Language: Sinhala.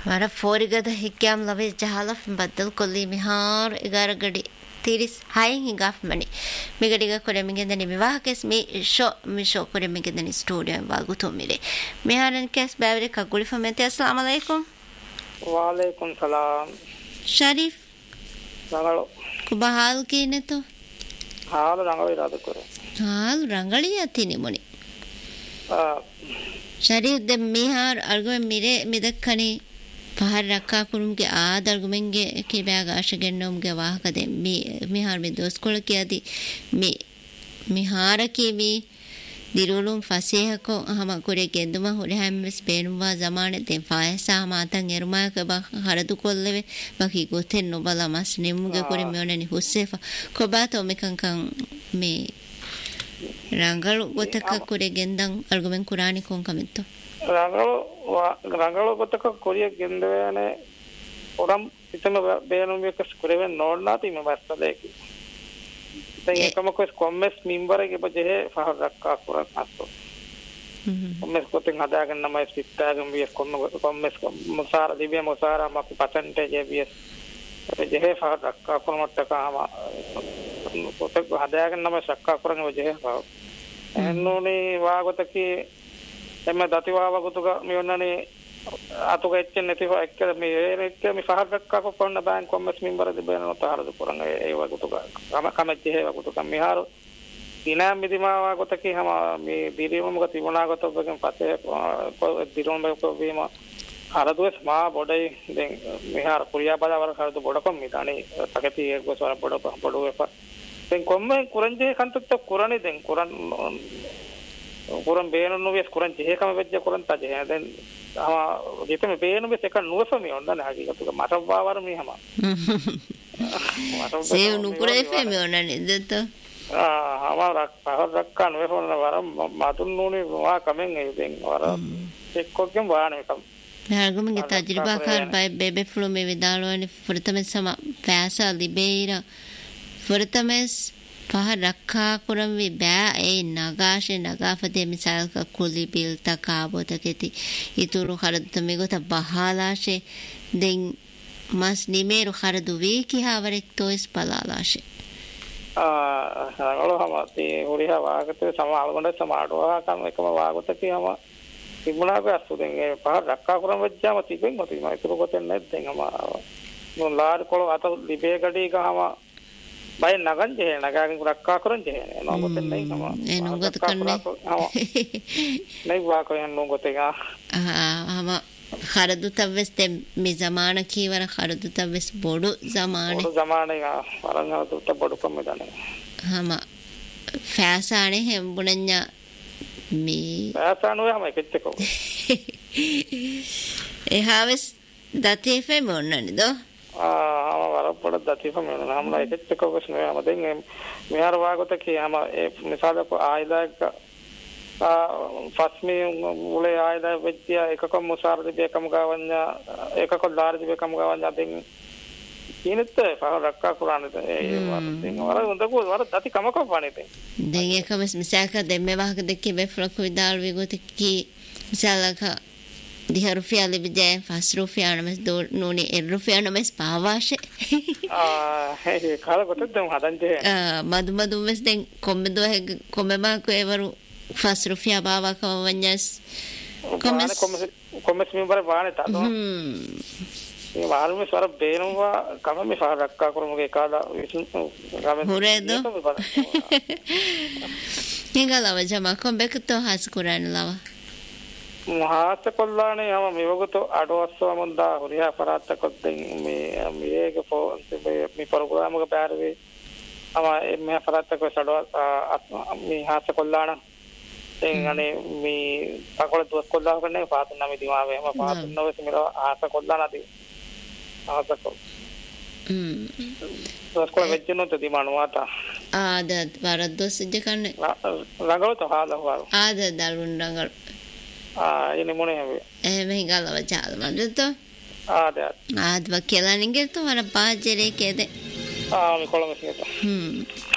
Mara forigada hikyam lave jahala baddal kolli mihar igara gadi tiris hayin hingaf mani migadiga koremingedani mivahakes mi show koremingedani studio en waguto mire miharan kes bavre kaguli famete assalamu alaikum wa alaikum salam sharif rangalo kubahal kine to hal rangalo irada kore hal rangaliya tini moni sharif de mihar argo mire midakkani පහර රක්කා කුරුම්ගේ ආදර්ගුමෙන්ගේ කිබෑග ආශගෙන්නොම්ගේ වාහකදෙ මිහාර මේ දොස්කොළ කියදී මිහාර කීවි දිරුලුම් ෆසේහකෝ අහම කුරේ ගෙන්දුම හොරි හැම්ස් බේනුවා zamaane දෙන් ෆායසා මාතන් එරුමායක හරදු කොල්ලෙවේ බකි ගොතෙන් නොබලා මස් නෙමුගේ කුරේ මෙවණනි හුස්සේෆා කොබාතෝ මෙකංකං මේ රංගලු ගොතක කුරේ ගෙන්දන් අල්ගුමෙන් කුරානි කොන් කමෙන්තෝ rangalo gotaka koriya gendevane oram itama beyanum එක ස්කුරෙවෙන් නෝල්නාති මේ වස්සදේකි දැන් එකම කොම්මස් මිම්බරගේ බජේ පහර රක්කා කරක් අස්සෝ කොම්මස් කොතෙන් හදාගෙන නමයි ස්පිට්ටාගම් විය කොම්මස් මොසාර දිව්‍ය මොසාර මකු පසන්ටේජ් විය බජේ පහර රක්කා කරමට්ටකාම කොතෙක් හදාගෙන නමයි රක්කා කරගෙන බජේ එන්නෝනේ වාගතකි එම දතිවාව ගුතුක මෙවන්නනේ අතුක එච්චෙන් නැතිව එක්ක මේ පහර රක්කා කොපන්න බෑන් කොම්මස් මිම්බර දෙබේන නොතරද පුරංග ඒ වගුතුක කමච්චි හේ වගුතුක මිහාර දිනා මිදිමාව ගොතකි හැම මේ දිරිවම ගති වුණා ගොතකෙන් පස්සේ දිරුම් බක වීම අරදුස් මා බොඩයි දැන් මිහාර කුරියා බදාවර කරදු බොඩකම් මිදානේ පකති ගොසවර බොඩ එපා දැන් කොම්මේ කුරංජේ කන්තත් කුරණි දැන් කුරන් බේනු නොවිස් කුරන් ජේකම වෙච්ච කුරන් තජේ දැන් ආ ජීතම බේනු වෙස් එක නුවසම යොන්දන හකිගතුක මටවාවර මිහම සේව නුපුරේ ෆෙමි ඔන්නනේ දත ආ පහර රක්කා නුවසන වර මතුන් නෝනේ වා කමෙන් ඒ දැන් වර එක්කොක්කම් වාන එකම් නාගමගේ තජරිබා කර බයි බේබේ ෆ්ලෝ මේ විදාලවනි ෆුරතමස් සම පෑසා ලිබේira ෆුරතමස් පහර රක්කා කරම් වි බෑ ඒ නගාෂේ නගාෆදේ මිසල්ක කුලි බිල් තකාබොතකෙති ඉතුරු හරදත මෙගොත බහලාෂේ දෙන් මස් නිමේරු හරදු වී කිහවරෙක් තොයිස් බලාලාෂේ රංගලෝ හමති හොරිහා වාගතේ සමාල්ගොඩ සමාඩවා කම එකම වාගතේ හම තිබුණා ගස්සු දෙන් ඒ පහර රක්කා කරම් වෙච්චාම තිබෙන් මොති මම ඉතුරු කොතෙන් නැත් දෙන් හම මොලාර කොළ අත ලිබේ ගඩී ගහම බය නගන් ජේ නගාගෙන රක්කා කරන් ජේ නෝගොත නයි කම ඒ නෝගොත කන්නේ නයි වාකයන් නෝගොතේ ආම හරදු තවස් මේ zamaana කීවර හරදු තවස් බොඩු zamaane වරංගතුට බොඩු කම දන්නේ හම ෆෑසානේ හෙම්බුණඤ්ඤා මේ ෆෑසානෝ යම එකෙච්චකෝ එහාවස් දතේ ෆෙමොන්නනේ දෝ වරපොඩ දතිපම නම්ලා එකෙච්චකෝ වස්නේ යම දෙන් මෙහර වාගතකේ යම ඒ මිසාලක ආයදායක ෆස්මි මුලේ ආයදා වෙච්චිය එකක මුසාර දෙකම ගවන්නා එකක දාර දෙකම ගවන්නා දෙන් කිනෙත් පහ රක්කා කුරානද ඒ වරෙන් වර හොඳකෝ වර දති කමක පානේ දෙන් එකම මිසාක දෙම්මේ වාහක දෙකේ බෙෆ්ලක් විදාල් විගොතකී මිසාලක 10 rupiah bijaya 5 rupiah namas do nuni 1 rupiah namas pawashe he kala gotet dem hadanje madu mes den komme ma ko evaru 5 rupiah bawa ka wanyas komme mi bare baane ta do මේ වාරුමේ ස්වර බේනවා කම මේ සහ රක්කා කරමුගේ කාලා විසුන් ගමෙන් හොරේද නිගලව ජම කොම්බෙකතෝ හස් කුරාන ලව මහාත කොල්ලානේ යම මෙවගත අඩවස්සව මොන්දා හොරියා පරාත්ත කොද්දෙන් මේක මේ ප්‍රෝග්‍රෑම් එක බෑරවේ අම මේ පරාත්ත කො සඩව මේ හාත කොල්ලාන දැන් අනේ මේ පකොළ දුස් කොල්ලා කරන්නේ පාතුන් නම් දිමාවේ මම පාතුන් නවස මිර ආස කොල්ලානදී ආසකෝ දුස් කොල්ල වෙච්චනොත් දිමානුවාතා ආද වරද්දොස් ඉජ කන්නේ රංගල තෝ හාලා ආද දරුන් රංගල ini mone have mehi galawa jala madto ada ad vakela ninge to hara paajere kede mi kolama singeta